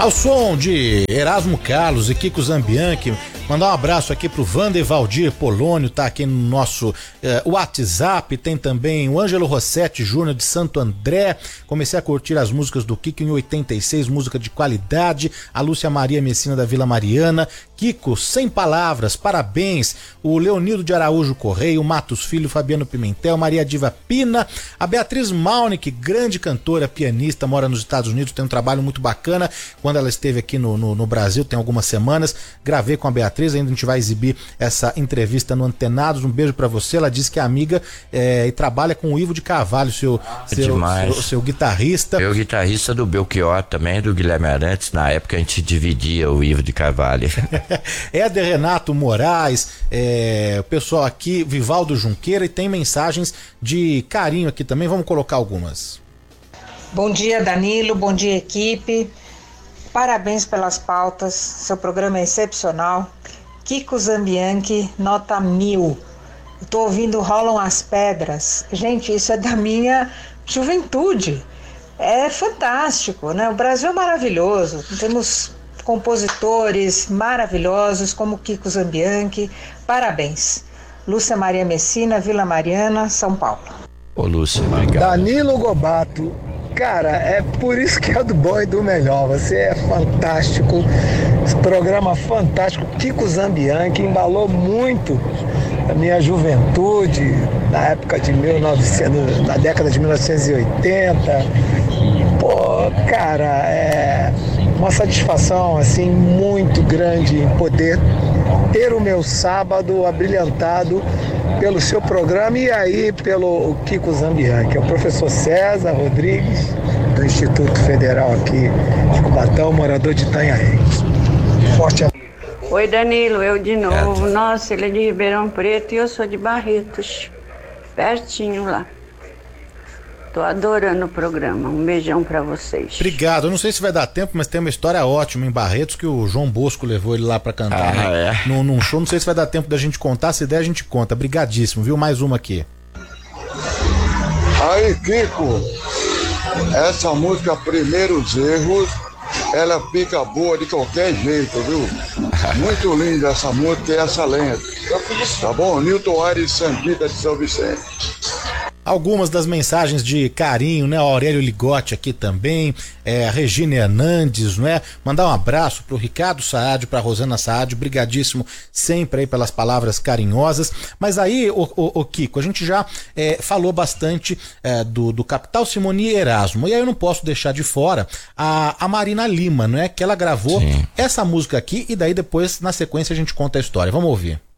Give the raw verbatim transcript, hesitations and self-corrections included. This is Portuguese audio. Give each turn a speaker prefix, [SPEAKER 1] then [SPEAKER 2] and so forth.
[SPEAKER 1] Ao som de Erasmo Carlos e Kiko Zambianchi, mandar um abraço aqui pro Vander Valdir Polônio, tá aqui no nosso eh, WhatsApp. Tem também o Ângelo Rossetti Júnior de Santo André. Comecei a curtir as músicas do Kiko em oitenta e seis, música de qualidade. A Lúcia Maria Messina da Vila Mariana. Kiko, sem palavras, parabéns. O Leonildo de Araújo Correia, o Matos Filho, Fabiano Pimentel, Maria Diva Pina, a Beatriz Malnick, grande cantora, pianista, mora nos Estados Unidos, tem um trabalho muito bacana. Quando ela esteve aqui no, no, no Brasil, tem algumas semanas, gravei com a Beatriz, ainda a gente vai exibir essa entrevista no Antenados. Um beijo pra você. Ela disse que é amiga é, e trabalha com o Ivo de Carvalho, seu, seu, seu, seu guitarrista.
[SPEAKER 2] Eu guitarrista do Belchior também, do Guilherme Arantes. Na época a gente dividia o Ivo de Carvalho.
[SPEAKER 1] Éder Renato Moraes, é, o pessoal aqui, Vivaldo Junqueira, e tem mensagens de carinho aqui também, vamos colocar algumas.
[SPEAKER 3] Bom dia, Danilo, bom dia, equipe. Parabéns pelas pautas, seu programa é excepcional. Kiko Zambianchi, nota mil. Estou ouvindo Rolam as Pedras. Gente, isso é da minha juventude. É fantástico, né? O Brasil é maravilhoso. Temos compositores maravilhosos como Kiko Zambianchi. Parabéns. Lúcia Maria Messina, Vila Mariana, São Paulo.
[SPEAKER 2] Ô Lúcia, obrigado.
[SPEAKER 4] Danilo Gobato, cara, é por isso que é do bom e do melhor. Você é fantástico. Esse programa fantástico. Kiko Zambianchi embalou muito a minha juventude, na época de mil e novecentos, na década de mil novecentos e oitenta. Pô, cara, é uma satisfação assim muito grande em poder ter o meu sábado abrilhantado pelo seu programa e aí pelo Kiko Zambianchi, é o professor César Rodrigues, do Instituto Federal aqui de Cubatão, morador de Itanhaém. Forte abraço.
[SPEAKER 5] Oi, Danilo, eu de novo. Nossa, ele é de Ribeirão Preto e eu sou de Barretos, pertinho lá. Tô adorando o programa. Um beijão pra vocês.
[SPEAKER 1] Obrigado. Eu não sei se vai dar tempo, mas tem uma história ótima em Barretos que o João Bosco levou ele lá pra cantar.
[SPEAKER 2] Ah,
[SPEAKER 1] né?
[SPEAKER 2] é?
[SPEAKER 1] num, num show. Não sei se vai dar tempo da gente contar. Se der, a gente conta. Brigadíssimo, viu? Mais uma aqui.
[SPEAKER 6] Aí, Kiko, essa música Primeiros Erros, ela fica boa de qualquer jeito, viu? Muito linda essa música e essa lenda. Tá bom? Nilton Aires Santita de São Vicente.
[SPEAKER 1] Algumas das mensagens de carinho, né? O Aurélio Ligotti aqui também, é, a Regina Hernandes, não é? Mandar um abraço pro Ricardo Saad, pra Rosana Saad, brigadíssimo sempre aí pelas palavras carinhosas. Mas aí, o, o, o Kiko, a gente já é, falou bastante é, do, do Capital Simone e Erasmo, e aí eu não posso deixar de fora a, a Marina Lima, não é? Que ela gravou Sim. essa música aqui, e daí depois, na sequência, a gente conta a história. Vamos ouvir.